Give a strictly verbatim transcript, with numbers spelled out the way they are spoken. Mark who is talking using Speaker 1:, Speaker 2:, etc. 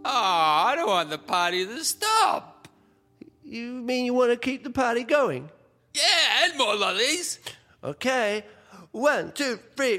Speaker 1: I don't want the party to stop.
Speaker 2: You mean you want to keep the party going?
Speaker 1: Yeah, and more lollies.
Speaker 2: Okay. One, two, three,